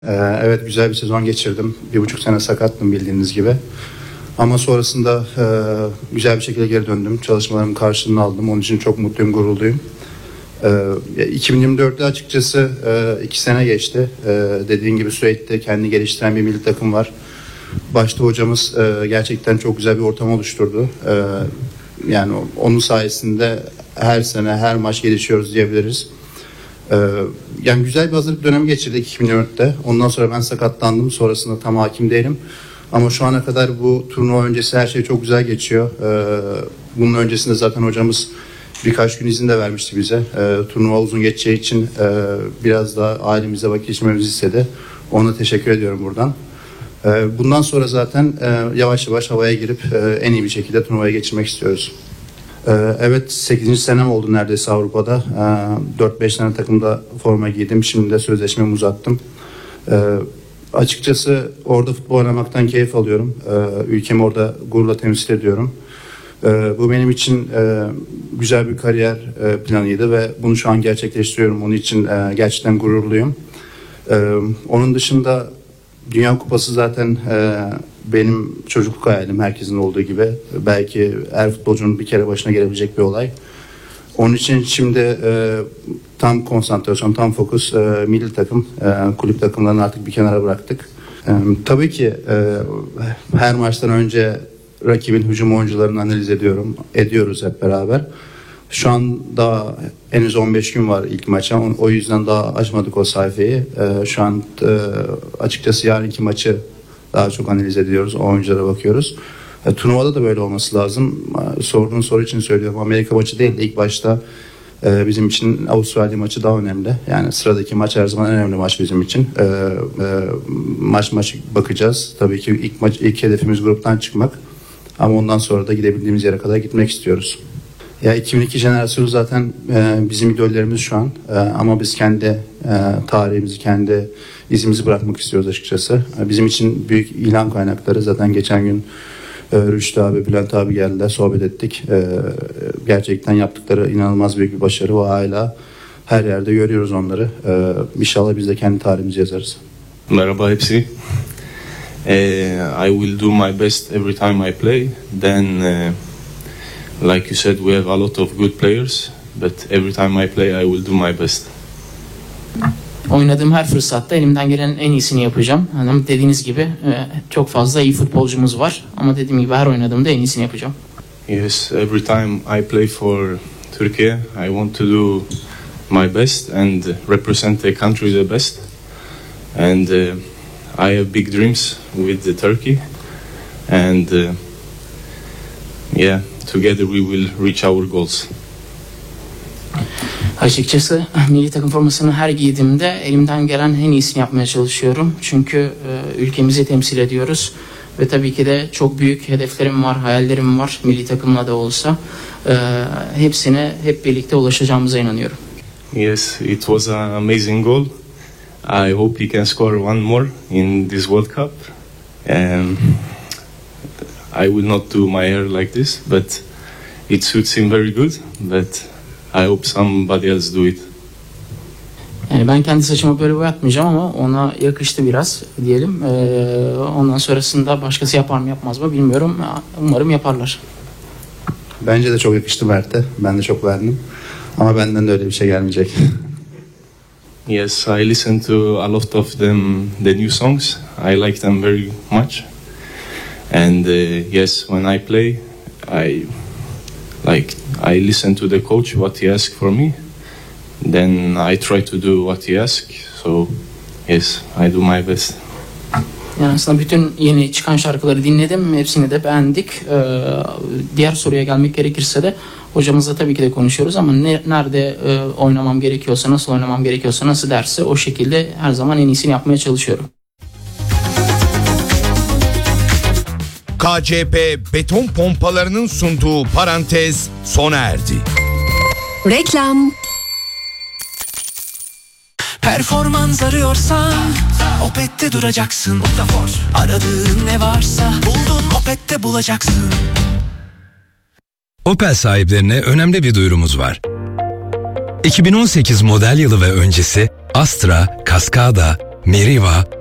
Evet, güzel bir sezon geçirdim. 1,5 sene sakattım bildiğiniz gibi. Ama sonrasında güzel bir şekilde geri döndüm. Çalışmalarımın karşılığını aldım. Onun için çok mutluyum, gururluyum. 2024'te açıkçası 2 sene geçti. Dediğin gibi sürekli kendini geliştiren bir milli takım var. Başta hocamız gerçekten çok güzel bir ortam oluşturdu. Yani onun sayesinde her sene, her maç gelişiyoruz diyebiliriz. Yani güzel bir hazırlık dönemi geçirdik 2024'te. Ondan sonra ben sakatlandım. Sonrasında tam hakim değilim. Ama şu ana kadar bu turnuva öncesi her şey çok güzel geçiyor. Bunun öncesinde zaten hocamız birkaç gün izin de vermişti bize. Turnuva uzun geçeceği için biraz daha ailemize vakit geçirmemizi istedi. Ona teşekkür ediyorum buradan. Bundan sonra zaten yavaş yavaş havaya girip en iyi bir şekilde turnuvaya geçirmek istiyoruz. Evet, 8. senem oldu neredeyse Avrupa'da. 4-5 tane takımda forma giydim. Şimdi de sözleşmemi uzattım. Açıkçası orada futbol oynamaktan keyif alıyorum. Ülkemi orada gururla temsil ediyorum. Bu benim için güzel bir kariyer planıydı ve bunu şu an gerçekleştiriyorum. Onun için gerçekten gururluyum. Onun dışında Dünya Kupası zaten benim çocukluk hayalim, herkesin olduğu gibi. Belki her futbolcunun bir kere başına gelebilecek bir olay. Onun için şimdi tam konsantrasyon, tam fokus milli takım, kulüp takımlarını artık bir kenara bıraktık. Tabii ki her maçtan önce rakibin hücum oyuncularını analiz ediyoruz hep beraber. Şu an daha henüz 15 gün var ilk maça. O yüzden daha açmadık o sayfayı. Şu an açıkçası yarınki maçı daha çok analiz ediyoruz. O oyunculara bakıyoruz. Turnuvada da böyle olması lazım. Sorduğun soru için söylüyorum. Amerika maçı değil de ilk başta bizim için Avustralya maçı daha önemli. Yani sıradaki maç her zaman en önemli maç bizim için. Maç bakacağız. Tabii ki ilk hedefimiz gruptan çıkmak. Ama ondan sonra da gidebildiğimiz yere kadar gitmek istiyoruz. Ya 2002 jenerasyonu zaten bizim idollerimiz şu an. Ama biz kendi tarihimizi, kendi izimizi bırakmak istiyoruz açıkçası. Bizim için büyük ilham kaynakları. Zaten geçen gün Rüştü abi, Bülent abi geldiler, sohbet ettik. Gerçekten yaptıkları inanılmaz büyük bir başarı ve hala her yerde görüyoruz onları. İnşallah biz de kendi tarihimizi yazarız. Merhaba hepsi. I will do my best every time I play. Then, like you said, we have a lot of good players. But every time I play, I will do my best. Oynadığım her fırsatta elimden gelen en iyisini yapacağım. Hani dediğiniz gibi çok fazla iyi futbolcumuz var. Ama dediğim gibi her oynadığımda en iyisini yapacağım. Yes, every time I play for Turkey, I want to do my best and represent the country the best. And I have big dreams with the Turkey. And yeah, together we will reach our goals. Açıkçası milli takım formasını her giydiğimde elimden gelen en iyisini yapmaya çalışıyorum. Çünkü ülkemizi temsil ediyoruz. Ve tabii ki de çok büyük hedeflerim var, hayallerim var milli takımla da olsa. Hepsine hep birlikte ulaşacağımıza inanıyorum. Yes, it was an amazing goal. I hope he can score one more in this World Cup. I will not do my hair like this, but it suits him very good. But I hope somebody else do it. Yani ben kendi saçımı böyle boyatmayacağım ama ona yakıştı biraz diyelim. Ondan sonrasında başkası yapar mı yapmaz mı bilmiyorum. Umarım yaparlar. Bence de çok yakıştı Mert'e. Ben de çok beğendim. Ama benden de öyle bir şey gelmeyecek. Yes, I listen to a lot of them, the new songs. I like them very much. And yes, when I play, I listen to the coach what he asks for me. Then I try to do what he asks. So yes, I do my best. Yani aslında bütün yeni çıkan şarkıları dinledim. Hepsini de beğendik. Diğer soruya gelmek gerekirse de hocamızla tabii ki de konuşuyoruz ama nerede oynamam gerekiyorsa, nasıl oynamam gerekiyorsa, nasıl derse o şekilde her zaman en iyisini yapmaya çalışıyorum. KCP beton pompalarının sunduğu parantez sona erdi. Reklam. Performans arıyorsan Opet'te duracaksın. Aradığın ne varsa buldun Opet'te bulacaksın. Opel sahiplerine önemli bir duyurumuz var. 2018 model yılı ve öncesi Astra, Cascada, Meriva